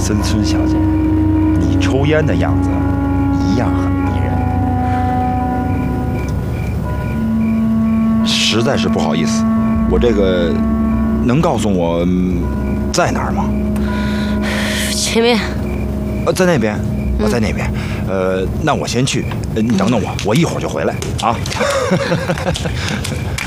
森村小姐，你抽烟的样子一样很迷人。实在是不好意思，我这个能告诉我在哪儿吗？ 前面。 在那边。在那边。那我先去，你等等我，我一会儿就回来啊。